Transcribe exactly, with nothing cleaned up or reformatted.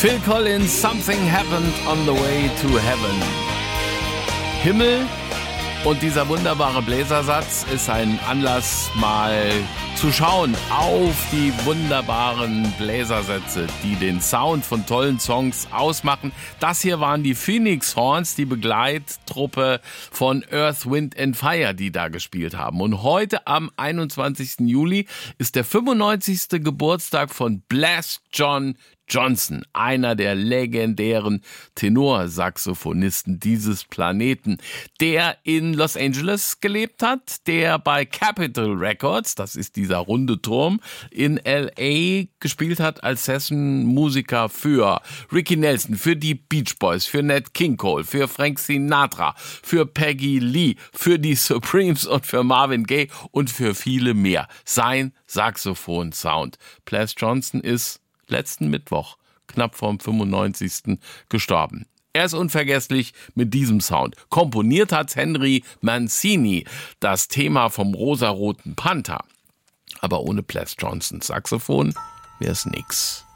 Phil Collins, Something Happened on the Way to Heaven. Himmel und dieser wunderbare Bläsersatz ist ein Anlass, mal zu schauen auf die wunderbaren Bläsersätze, die den Sound von tollen Songs ausmachen. Das hier waren die Phoenix Horns, die Begleittruppe von Earth, Wind and Fire, die da gespielt haben. Und heute am einundzwanzigsten Juli ist der fünfundneunzigste Geburtstag von Blas John Johnson, einer der legendären Tenorsaxophonisten dieses Planeten, der in Los Angeles gelebt hat, der bei Capitol Records, das ist dieser runde Turm, in L A gespielt hat als Session-Musiker für Ricky Nelson, für die Beach Boys, für Nat King Cole, für Frank Sinatra, für Peggy Lee, für die Supremes und für Marvin Gaye und für viele mehr. Sein Saxophon-Sound. Blas Johnson ist letzten Mittwoch, knapp vorm fünfundneunzigsten gestorben. Er ist unvergesslich mit diesem Sound. Komponiert hat Henry Mancini, das Thema vom rosaroten Panther. Aber ohne Blas Johnsons Saxophon wär's nix.